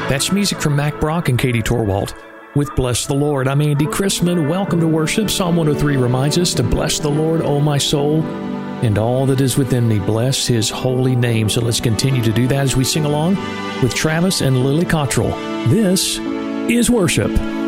That's music from Mac Brock and Katie Torwalt with Bless the Lord. I'm Andy Chrisman. Welcome to worship. Psalm 103 reminds us to bless the Lord, O my soul, and all that is within me. Bless His holy name. So let's continue to do that as we sing along with Travis and Lily Cottrell. This is worship.